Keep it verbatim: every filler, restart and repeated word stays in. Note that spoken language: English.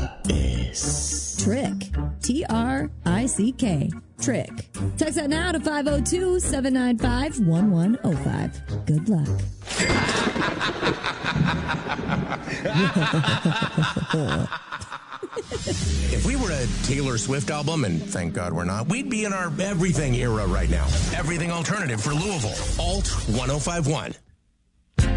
S. Trick. T R I C K. Trick. Text that now to five oh two, seven nine five, one one oh five. Good luck. If we were a Taylor Swift album, and thank God we're not, we'd be in our everything era right now. Everything alternative for Louisville. Alt ten fifty-one.